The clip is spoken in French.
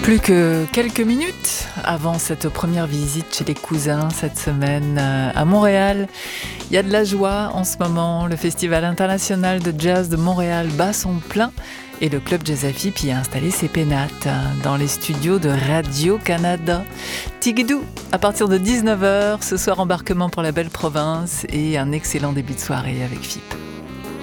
Plus que quelques minutes avant cette première visite chez les cousins cette semaine à Montréal. Il y a de la joie en ce moment. Le Festival international de jazz de Montréal bat son plein et le Club Jazz Afip y a installé ses pénates dans les studios de Radio-Canada. Tigidou, à partir de 19h, ce soir embarquement pour la belle province et un excellent début de soirée avec FIP.